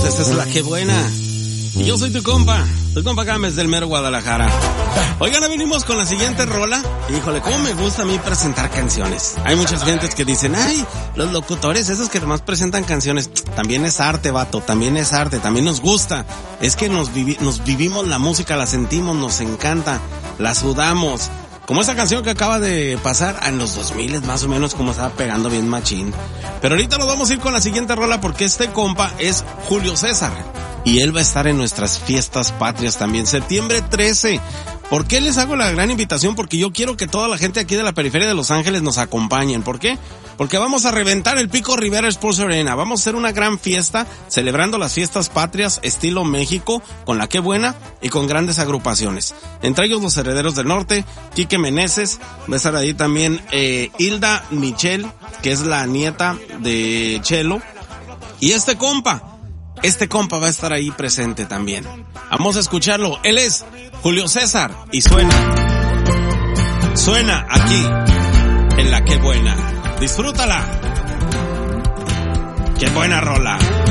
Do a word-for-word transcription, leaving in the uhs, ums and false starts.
esta es la que buena. Y yo soy tu compa, tu compa Gámez del mero Guadalajara. Oigan, venimos con la siguiente rola. Híjole, cómo me gusta a mí presentar canciones. Hay muchas gentes que dicen, ay, los locutores, esos que nomás presentan canciones. También es arte, vato, también es arte, también nos gusta. Es que nos, vivi- nos vivimos la música, la sentimos, nos encanta, la sudamos. Como esa canción que acaba de pasar en los dos mil más o menos, como estaba pegando bien machín. Pero ahorita nos vamos a ir con la siguiente rola porque este compa es Julio César. Y él va a estar en nuestras fiestas patrias también, septiembre trece. ¿Por qué les hago la gran invitación? Porque yo quiero que toda la gente aquí de la periferia de Los Ángeles nos acompañen. ¿Por qué? Porque vamos a reventar el Pico Rivera Sports Arena. Vamos a hacer una gran fiesta celebrando las fiestas patrias estilo México, con la que buena y con grandes agrupaciones. Entre ellos los Herederos del Norte, Quique Meneses, va a estar ahí también eh, Hilda Michel, que es la nieta de Chelo. Y este compa, este compa va a estar ahí presente también. Vamos a escucharlo. Él es Julio César y suena, suena aquí en la que buena. Disfrútala. Qué buena rola.